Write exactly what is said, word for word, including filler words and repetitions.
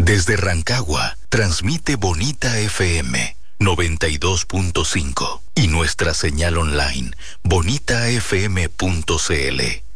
Desde Rancagua, transmite Bonita F M noventa y dos punto cinco y nuestra señal online bonita f m punto c l.